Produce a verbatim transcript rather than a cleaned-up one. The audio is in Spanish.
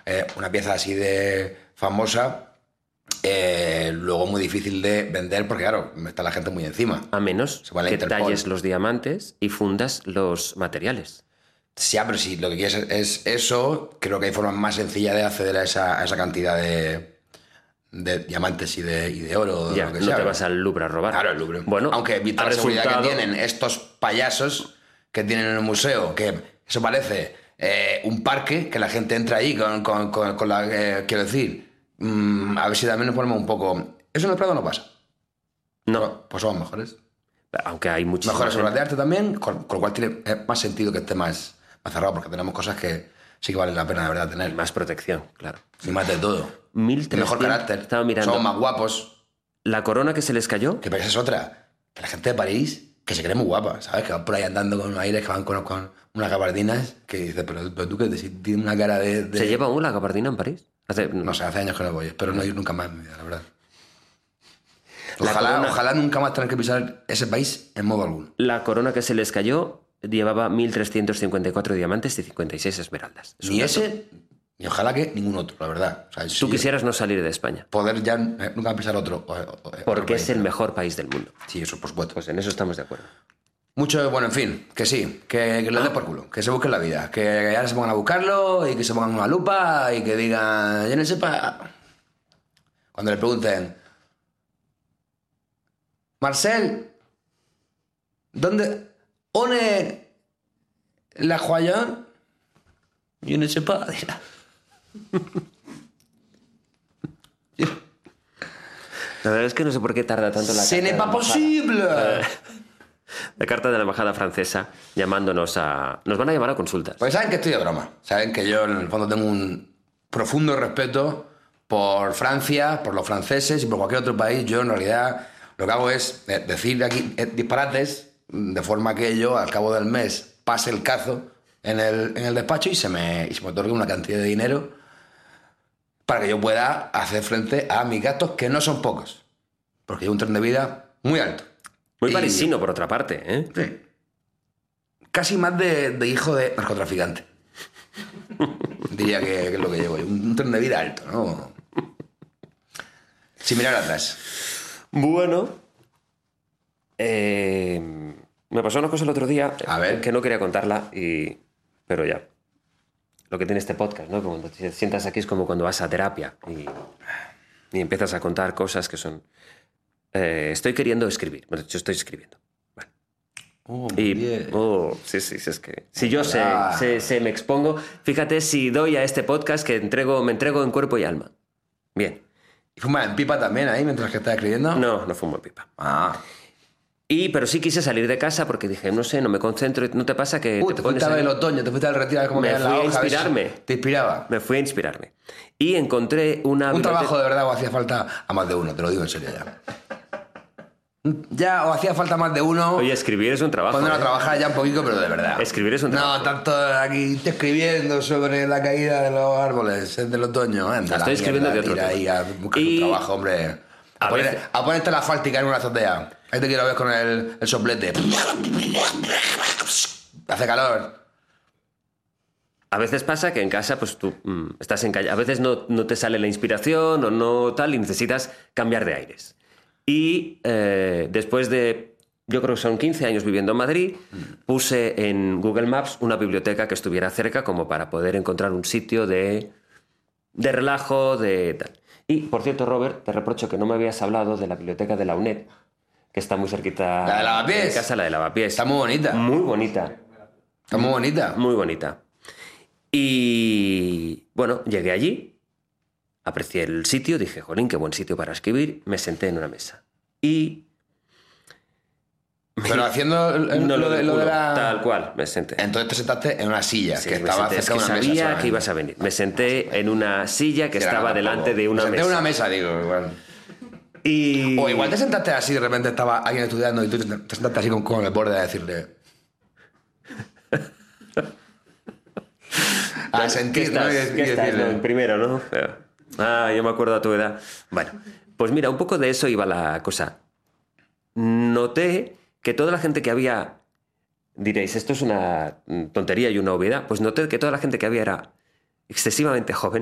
eh, una pieza así de famosa, eh, luego muy difícil de vender porque, claro, está la gente muy encima. A menos Se va a la que Interpol. talles los diamantes y fundas los materiales. Sí, pero si lo que quieres es eso, creo que hay formas más sencillas de acceder a esa, a esa cantidad de, de diamantes y de, y de oro. O Ya, lo que no sea, te ¿no? vas al Louvre a robar. Claro, el Louvre. Bueno, aunque vista ha la seguridad resultado- que tienen estos payasos que tienen en el museo, que eso parece eh, un parque, que la gente entra ahí con, con, con, con la... Eh, quiero decir, mmm, a ver si también nos ponemos un poco... Eso en el Prado no pasa. No, Pues somos mejores. aunque hay muchísimas... Mejores obras de arte también, con, con lo cual tiene eh, más sentido que esté más, más cerrado, porque tenemos cosas que sí que valen la pena de verdad tener. Más protección, claro. Y más de todo. mil Y mejor trescientos carácter. Estaba mirando. Somos más guapos. La corona que se les cayó, Que pero esa es otra. Que la gente de París, que se cree muy guapa, ¿sabes? Que van por ahí andando con unos aires, que van con, con unas gabardinas, que dices, pero, pero tú que tienes una cara de... de- ¿se lleva aún la gabardina en París? Hace... No sé, hace años que no voy, espero no ir nunca más en mi vida, la verdad. La Ojalá, corona- ojalá nunca más tener que pisar ese país en modo alguno. La corona que se les cayó llevaba mil trescientos cincuenta y cuatro diamantes y cincuenta y seis esmeraldas. Es un Ni dato. ese, ni ojalá que ningún otro, la verdad. O sea, si Tú quisieras no salir de España, poder ya eh, nunca pisar otro. o- o- otro porque país. es el mejor país del mundo. Sí, eso por supuesto. Pues en eso estamos de acuerdo. Mucho, bueno, en fin, que sí, que, que les dé por culo, que se busquen la vida, que ahora se pongan a buscarlo y que se pongan una lupa y que digan, yo no sepa. Cuando le pregunten, Marcel, ¿dónde? ¿One la joyón? Yo no sepa, dirá. La verdad es que no sé por qué tarda tanto la ¡Ce carta n'est de pas la embajada. possible! La carta de la embajada francesa llamándonos a... Nos van a llamar a consultas. Pues saben que estoy de broma. Saben que yo en el fondo tengo un profundo respeto por Francia, por los franceses y por cualquier otro país. Yo en realidad lo que hago es eh, decir aquí eh, disparates de forma que yo al cabo del mes pase el cazo en el, en el despacho y se, me, y se me otorgue una cantidad de dinero para que yo pueda hacer frente a mis gastos, que no son pocos. Porque llevo un tren de vida muy alto. Muy Y- parisino, por otra parte, ¿eh? Sí. Casi más de, de hijo de narcotraficante. Diría que, que es lo que llevo yo. Un, un tren de vida alto, ¿no? Sin mirar atrás. Bueno, eh, me pasó una cosa el otro día A ver. que no quería contarla, y, pero ya. Lo que tiene este podcast, ¿no? Cuando te sientas aquí es como cuando vas a terapia y, y empiezas a contar cosas que son... Eh, estoy queriendo escribir. Bueno, yo estoy escribiendo. Bueno. Oh, Y, oh, sí, sí, sí, es que si yo se, Ah. se, se me expongo, fíjate si doy a este podcast que entrego, me entrego en cuerpo y alma. Bien. ¿Y fumas en pipa también ahí mientras que estás escribiendo? No, no fumo pipa. Ah. Y, pero sí quise salir de casa porque dije, no sé, no me concentro. ¿No te pasa que Uh, te te pones fuiste a ver ahí? el otoño, te fuiste al retiro a ver cómo Me caía la fui a hoja, ver si inspirarme. ¿Te inspiraba? Me fui a inspirarme. Y encontré una... Un biblioteca- trabajo de verdad o hacía falta a más de uno, te lo digo en serio ya. Ya, o hacía falta más de uno. Oye, escribir es un trabajo. Cuando ¿eh? a trabajar ya un poquito, pero de verdad. Escribir es un No, trabajo. tanto aquí te escribiendo sobre la caída de los árboles es del otoño. Anda, Estoy la escribiendo de otro mierda, tema. tira ahí a buscar Y- un trabajo, hombre. A, A poner- veces- a ponerte la fáltica en una azotea. Ahí te quiero ver con el, el soplete. Hace calor. A veces pasa que en casa, pues tú mm, estás en calle. A veces no, no te sale la inspiración o no tal y necesitas cambiar de aires. Y eh, después de, yo creo que son quince años viviendo en Madrid, puse en Google Maps una biblioteca que estuviera cerca como para poder encontrar un sitio de, de relajo, de tal. Y, por cierto, Robert, te reprocho que no me habías hablado de la biblioteca de la UNED, que está muy cerquita ¿La de Lavapiés? de casa, la de Lavapiés. Está muy bonita. Muy bonita. Está muy bonita. Muy bonita. Y bueno, llegué allí, aprecié el sitio, dije, jolín, qué buen sitio para escribir, me senté en una mesa. Y... Pero haciendo el- el- no lo, de, lo de culo, la... Tal cual, me senté. Entonces te sentaste en una silla Sí, que me estaba senté. Es cerca que de una mesa. sabía solamente. que ibas a venir. Me senté en una silla que Sí, estaba era delante tampoco. de una Me senté mesa. en una mesa, digo, igual. Y... O igual te sentaste así, de repente estaba alguien estudiando y tú te te sentaste así con, con el borde a decirle... a ¿Qué sentir, ¿no? estás? Y decir- ¿Qué y estás? decirle- No, en primero, ¿no? Ah, yo me acuerdo a tu edad. Bueno, pues mira, un poco de eso iba la cosa. Noté que toda la gente que había... Diréis, esto es una tontería y una obviedad. Pues noté que toda la gente que había era excesivamente joven.